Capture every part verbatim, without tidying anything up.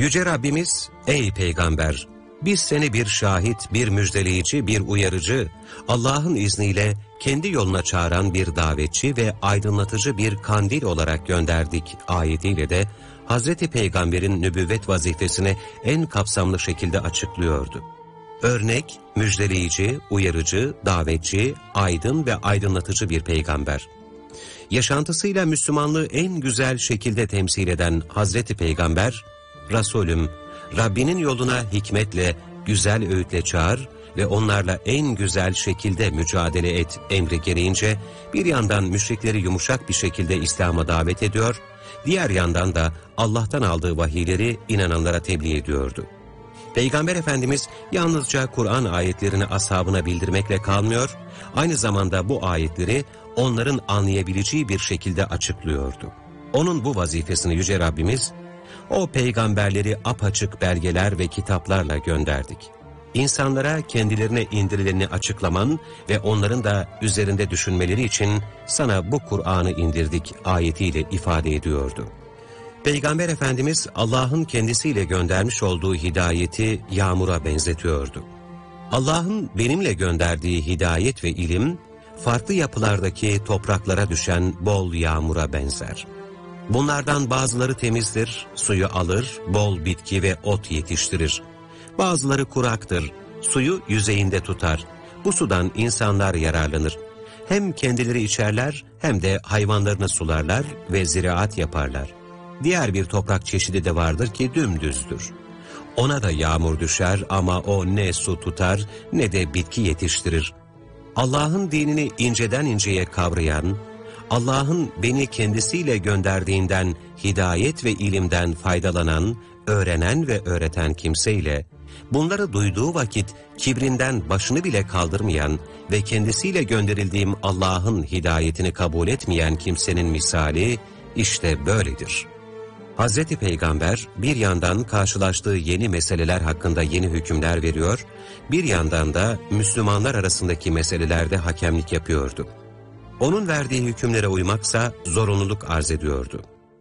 Yüce Rabbimiz, ey peygamber, biz seni bir şahit, bir müjdeleyici, bir uyarıcı, Allah'ın izniyle kendi yoluna çağıran bir davetçi ve aydınlatıcı bir kandil olarak gönderdik ayetiyle de Hazreti Peygamber'in nübüvvet vazifesini en kapsamlı şekilde açıklıyordu. Örnek, müjdeleyici, uyarıcı, davetçi, aydın ve aydınlatıcı bir peygamber. Yaşantısıyla Müslümanlığı en güzel şekilde temsil eden Hazreti Peygamber, Resulüm, Rabbinin yoluna hikmetle, güzel öğütle çağır ve onlarla en güzel şekilde mücadele et emri gereğince bir yandan müşrikleri yumuşak bir şekilde İslam'a davet ediyor, diğer yandan da Allah'tan aldığı vahiyleri inananlara tebliğ ediyordu. Peygamber Efendimiz yalnızca Kur'an ayetlerini ashabına bildirmekle kalmıyor, aynı zamanda bu ayetleri onların anlayabileceği bir şekilde açıklıyordu. Onun bu vazifesini Yüce Rabbimiz, o peygamberleri apaçık belgeler ve kitaplarla gönderdik. İnsanlara kendilerine indirileni açıklaman ve onların da üzerinde düşünmeleri için sana bu Kur'an'ı indirdik ayetiyle ifade ediyordu. Peygamber Efendimiz Allah'ın kendisiyle göndermiş olduğu hidayeti yağmura benzetiyordu. Allah'ın benimle gönderdiği hidayet ve ilim, farklı yapılardaki topraklara düşen bol yağmura benzer. Bunlardan bazıları temizdir, suyu alır, bol bitki ve ot yetiştirir. Bazıları kuraktır, suyu yüzeyinde tutar. Bu sudan insanlar yararlanır. Hem kendileri içerler hem de hayvanlarını sularlar ve ziraat yaparlar. Diğer bir toprak çeşidi de vardır ki dümdüzdür. Ona da yağmur düşer ama o ne su tutar ne de bitki yetiştirir. Allah'ın dinini inceden inceye kavrayan, Allah'ın beni kendisiyle gönderdiğinden hidayet ve ilimden faydalanan, öğrenen ve öğreten kimseyle, bunları duyduğu vakit kibrinden başını bile kaldırmayan ve kendisiyle gönderildiğim Allah'ın hidayetini kabul etmeyen kimsenin misali işte böyledir. Hazreti Peygamber bir yandan karşılaştığı yeni meseleler hakkında yeni hükümler veriyor, bir yandan da Müslümanlar arasındaki meselelerde hakemlik yapıyordu. Onun verdiği hükümlere uymaksa zorunluluk arz ediyordu.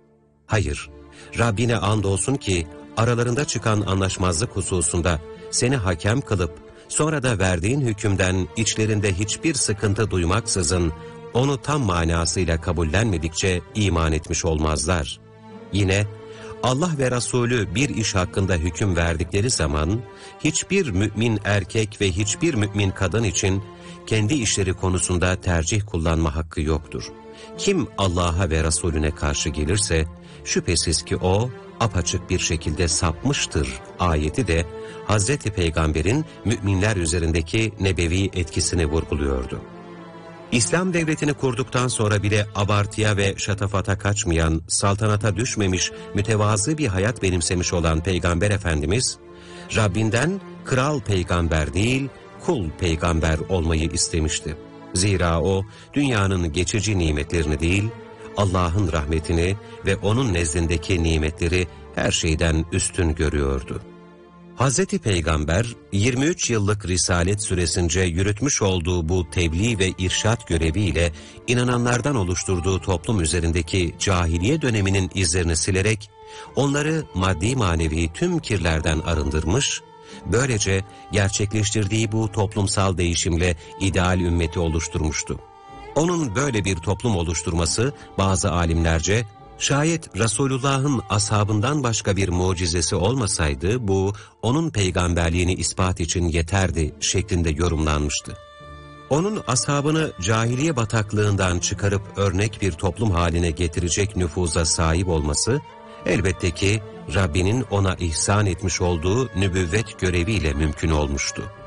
Hayır, Rabbine andolsun ki aralarında çıkan anlaşmazlık hususunda seni hakem kılıp sonra da verdiğin hükümden içlerinde hiçbir sıkıntı duymaksızın onu tam manasıyla kabullenmedikçe iman etmiş olmazlar. Yine Allah ve Resulü bir iş hakkında hüküm verdikleri zaman hiçbir mümin erkek ve hiçbir mümin kadın için kendi işleri konusunda tercih kullanma hakkı yoktur. Kim Allah'a ve Resulüne karşı gelirse şüphesiz ki o apaçık bir şekilde sapmıştır ayeti de Hazreti Peygamber'in müminler üzerindeki nebevi etkisini vurguluyordu. İslam devletini kurduktan sonra bile abartıya ve şatafata kaçmayan, saltanata düşmemiş, mütevazı bir hayat benimsemiş olan Peygamber Efendimiz, Rabbinden kral peygamber değil, kul peygamber olmayı istemişti. Zira o, dünyanın geçici nimetlerini değil, Allah'ın rahmetini ve onun nezdindeki nimetleri her şeyden üstün görüyordu. Hazreti Peygamber yirmi üç yıllık risalet süresince yürütmüş olduğu bu tebliğ ve irşat göreviyle inananlardan oluşturduğu toplum üzerindeki cahiliye döneminin izlerini silerek onları maddi manevi tüm kirlerden arındırmış, böylece gerçekleştirdiği bu toplumsal değişimle ideal ümmeti oluşturmuştu. Onun böyle bir toplum oluşturması bazı alimlerce, şayet Resulullah'ın ashabından başka bir mucizesi olmasaydı bu onun peygamberliğini ispat için yeterdi şeklinde yorumlanmıştı. Onun ashabını cahiliye bataklığından çıkarıp örnek bir toplum haline getirecek nüfuza sahip olması elbette ki Rabbinin ona ihsan etmiş olduğu nübüvvet göreviyle mümkün olmuştu.